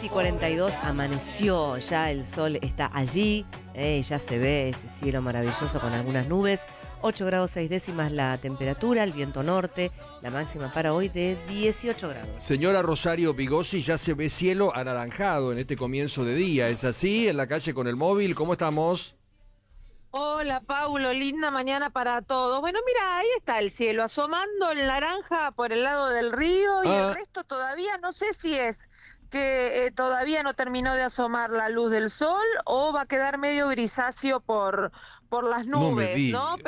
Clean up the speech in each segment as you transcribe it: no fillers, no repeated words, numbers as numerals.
6:42 amaneció, ya el sol está allí, ya se ve ese cielo maravilloso con algunas nubes. 8 grados 6 décimas la temperatura, el viento norte, la máxima para hoy de 18 grados. Señora Rosario Pigossi, ya se ve cielo anaranjado en este comienzo de día, ¿es así? En la calle con el móvil, ¿cómo estamos? Hola, Paulo, linda mañana para todos. Bueno, mira, ahí está el cielo, asomando el naranja por el lado del río y el resto todavía, no sé si es que todavía no terminó de asomar la luz del sol o va a quedar medio grisáceo por las nubes, ¿no?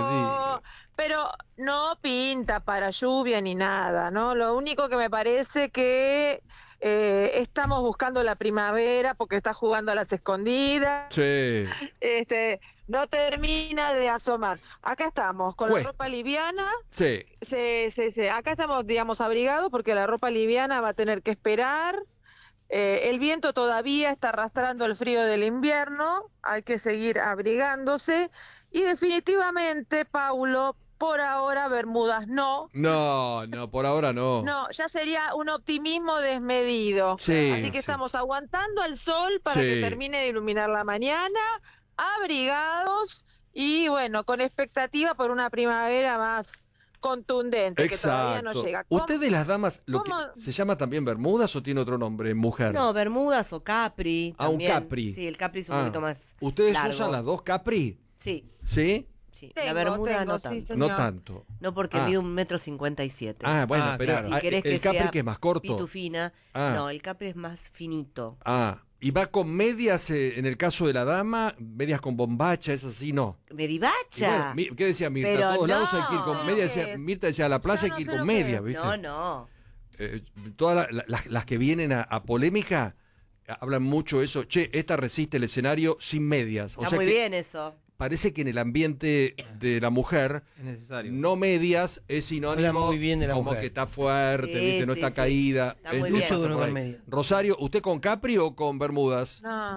Pero no pinta para lluvia ni nada, ¿no? Lo único que me parece que estamos buscando la primavera porque está jugando a las escondidas. Sí. No termina de asomar. Acá estamos con la ropa liviana. Sí. Sí. Acá estamos, digamos, abrigados porque la ropa liviana va a tener que esperar. El viento todavía está arrastrando el frío del invierno. Hay que seguir abrigándose. Y definitivamente, Paulo, por ahora Bermudas no. No, por ahora no. No, ya sería un optimismo desmedido. Sí, así que estamos aguantando al sol para que termine de iluminar la mañana, abrigados y bueno, con expectativa por una primavera más contundente. Exacto. Que todavía no llega. ¿Usted de las damas se llama también Bermudas o tiene otro nombre, mujer? No, Bermudas o Capri. Un Capri. Sí, el Capri es un poquito más ¿Ustedes largo. usan las dos Capri? Sí. ¿Sí? Sí, la Bermuda no tanto. Sí, no tanto. No, porque mide 1,57 m. Bueno, pero si querés el Capri que es más corto. Pitufina. No, el Capri es más finito. ¿Y va con medias en el caso de la dama? ¿Medias con bombacha? ¿Es así? No. ¿Medivacha? Bueno, ¿qué decía Mirta? Pero A todos lados no. hay que ir con medias. Mirta decía, a la playa hay que ir con medias, ¿viste? No. Todas las que vienen a polémica hablan mucho eso. Che, esta resiste el escenario sin medias. Está muy bien eso. Parece que en el ambiente de la mujer, es necesario. No medias es sinónimo muy bien de la como mujer. que está fuerte, ¿viste? No está caída. Está muy bien. Con media. Rosario, ¿usted con Capri o con Bermudas?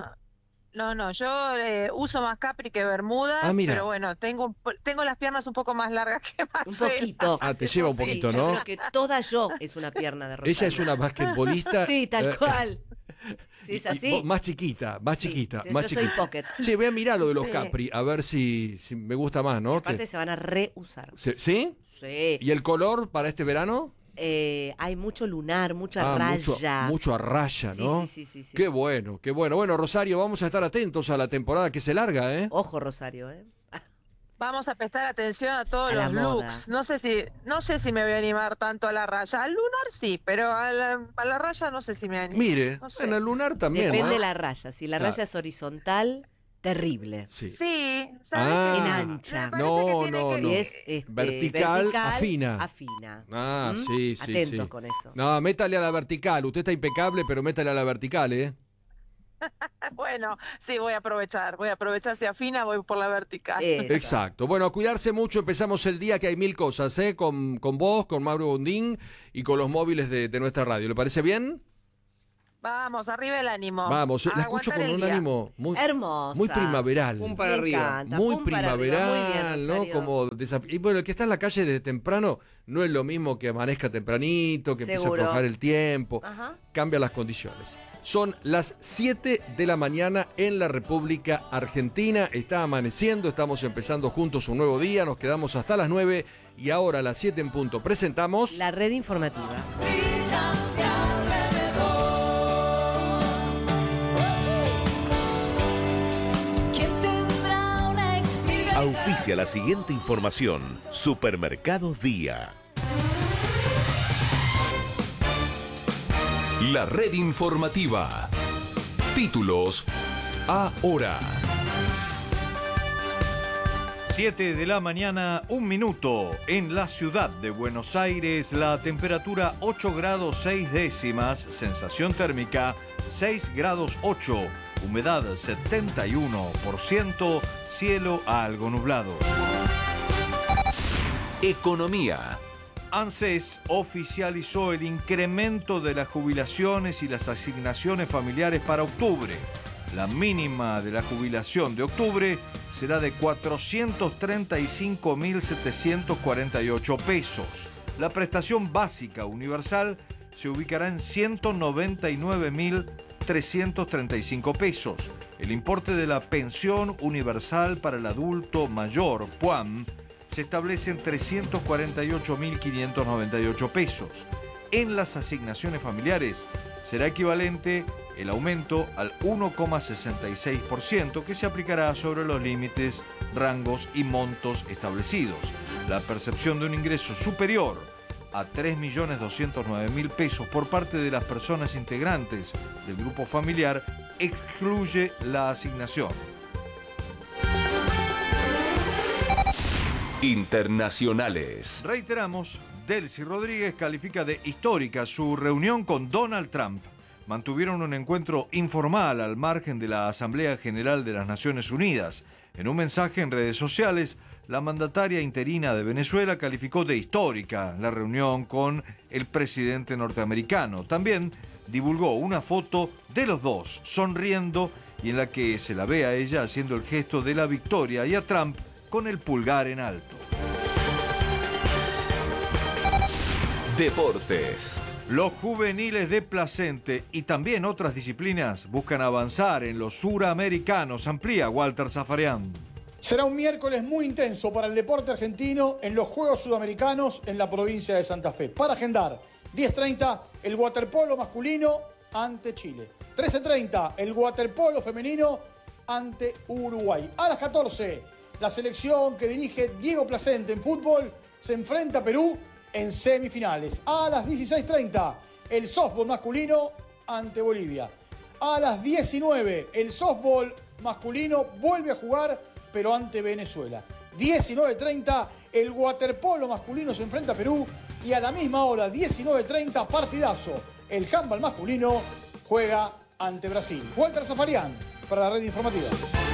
No, yo uso más Capri que Bermudas, pero bueno, tengo las piernas un poco más largas que Marcela. Un poquito. Te lleva un poquito, ¿no? Yo creo que toda yo es una pierna de Rosario. Ella es una basquetbolista. Sí, tal cual. Sí, es así. Más chiquita. Sí, más yo soy pocket. Sí, voy a mirar lo de los Capri, a ver si me gusta más, ¿no? Y aparte se van a reusar. ¿Sí? Sí. ¿Y el color para este verano? Hay mucho lunar, mucha raya. Mucho a raya, ¿no? Sí. Qué bueno. Bueno, Rosario, vamos a estar atentos a la temporada que se larga, ¿eh? Ojo, Rosario, Vamos a prestar atención a todos la los moda. looks. No sé si me voy a animar tanto a la raya. Al lunar sí, pero a la raya no sé si me animo. Mire, no sé. en el lunar también. Depende de la raya. Si la raya es horizontal, terrible. Sí. ¿sabes? En ancha. No. Si es vertical, afina. Sí. Atentos con eso. No, métale a la vertical. Usted está impecable, pero métale a la vertical, ¿eh? Bueno, sí, voy a aprovechar si afina, voy por la vertical. Exacto. Bueno, a cuidarse mucho, empezamos el día que hay mil cosas, ¿eh? Con vos, con Mauro Bondín y con los móviles de nuestra radio. ¿Le parece bien? Vamos, arriba el ánimo. Vamos, la escucho con un ánimo muy hermosa, muy primaveral. Pum para arriba. Encanta, Muy pum para primaveral, arriba. Muy bien, ¿no? Rosario. Como y bueno, el que está en la calle desde temprano no es lo mismo que amanezca tempranito, que empiece a aflojar el tiempo. Ajá. Cambian las condiciones. Son las 7 de la mañana en la República Argentina. Está amaneciendo, estamos empezando juntos un nuevo día. Nos quedamos hasta las 9 y ahora a las 7 en punto presentamos La red informativa. Auspicia la siguiente información. Supermercados Día. La red informativa. Títulos ahora. 7 de la mañana, 1 minuto. En la ciudad de Buenos Aires, la temperatura 8 grados 6 décimas, sensación térmica 6 grados 8, humedad 71%, cielo algo nublado. Economía. ANSES oficializó el incremento de las jubilaciones y las asignaciones familiares para octubre. La mínima de la jubilación de octubre será de 435.748 pesos. La prestación básica universal se ubicará en 199.000 1.335 pesos. El importe de la pensión universal para el adulto mayor, PUAM, se establece en 348.598 pesos. En las asignaciones familiares será equivalente el aumento al 1,66% que se aplicará sobre los límites, rangos y montos establecidos. La percepción de un ingreso superior a 3.209.000 pesos por parte de las personas integrantes del grupo familiar excluye la asignación. Internacionales. Reiteramos, Delcy Rodríguez califica de histórica su reunión con Donald Trump. Mantuvieron un encuentro informal al margen de la Asamblea General de las Naciones Unidas. En un mensaje en redes sociales, la mandataria interina de Venezuela calificó de histórica la reunión con el presidente norteamericano. También divulgó una foto de los dos sonriendo y en la que se la ve a ella haciendo el gesto de la victoria y a Trump con el pulgar en alto. Deportes. Los juveniles de Placente y también otras disciplinas buscan avanzar en los suramericanos. Amplía Walter Zafarian. Será un miércoles muy intenso para el deporte argentino en los Juegos Sudamericanos en la provincia de Santa Fe. Para agendar, 10:30 el waterpolo masculino ante Chile. 13:30 el waterpolo femenino ante Uruguay. A las 14, la selección que dirige Diego Placente en fútbol se enfrenta a Perú en semifinales. A las 16:30 el softball masculino ante Bolivia. A las 19 el softball masculino vuelve a jugar pero ante Venezuela. 19:30 el waterpolo masculino se enfrenta a Perú y a la misma hora, 19:30, partidazo. El handball masculino juega ante Brasil. Walter Zafarian para la red informativa.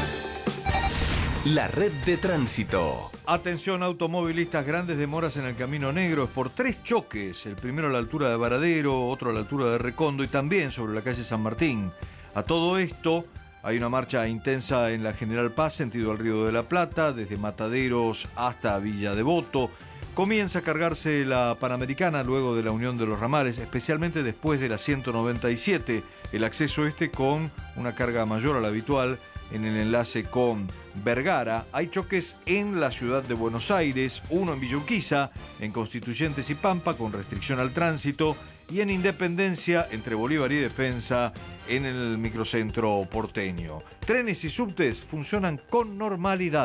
La red de tránsito. Atención automovilistas, grandes demoras en el Camino Negro. Es por 3 choques. El primero a la altura de Varadero, otro a la altura de Recondo y también sobre la calle San Martín. A todo esto, hay una marcha intensa en la General Paz, sentido al Río de la Plata, desde Mataderos hasta Villa Devoto. Comienza a cargarse la Panamericana luego de la unión de los ramales, especialmente después de la 197. El acceso con una carga mayor a la habitual en el enlace con Vergara. Hay choques en la ciudad de Buenos Aires, uno en Villa Urquiza, en Constituyentes y Pampa con restricción al tránsito, y en Independencia, entre Bolívar y Defensa, en el microcentro porteño. Trenes y subtes funcionan con normalidad.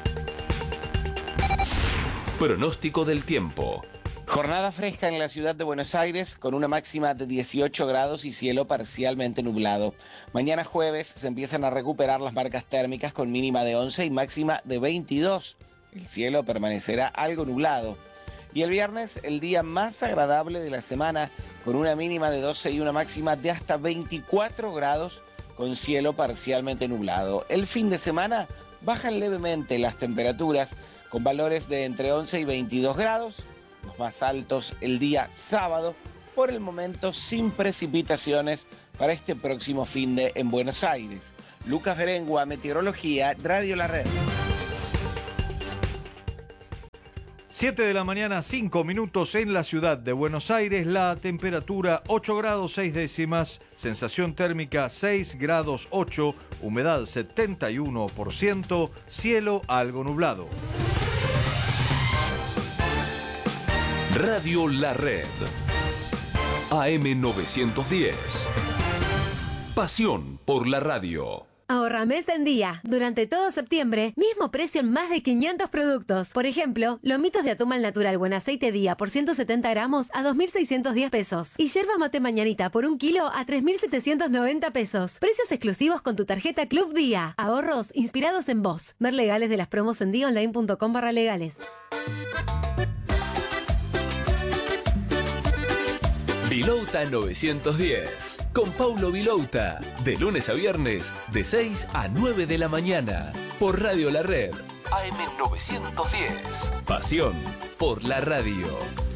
Pronóstico del tiempo. Jornada fresca en la ciudad de Buenos Aires con una máxima de 18 grados y cielo parcialmente nublado. Mañana jueves se empiezan a recuperar las marcas térmicas con mínima de 11 y máxima de 22. El cielo permanecerá algo nublado. Y el viernes, el día más agradable de la semana, con una mínima de 12 y una máxima de hasta 24 grados, con cielo parcialmente nublado. El fin de semana bajan levemente las temperaturas, con valores de entre 11 y 22 grados, los más altos el día sábado, por el momento sin precipitaciones para este próximo fin de en Buenos Aires. Lucas Berengua, Meteorología, Radio La Red. 7 de la mañana, 5 minutos en la ciudad de Buenos Aires. La temperatura 8 grados 6 décimas, sensación térmica 6 grados 8, humedad 71%, cielo algo nublado. Radio La Red. AM 910. Pasión por la radio. Ahorra mes en día. Durante todo septiembre, mismo precio en más de 500 productos. Por ejemplo, lomitos de atún al natural buen aceite día por 170 gramos a 2.610 pesos. Y yerba mate mañanita por 1 kilo a 3.790 pesos. Precios exclusivos con tu tarjeta Club Día. Ahorros inspirados en vos. Ver legales de las promos en diaonline.com/legales. Vilouta 910. Con Paulo Vilouta. De lunes a viernes, de 6 a 9 de la mañana. Por Radio La Red. AM 910. Pasión por la radio.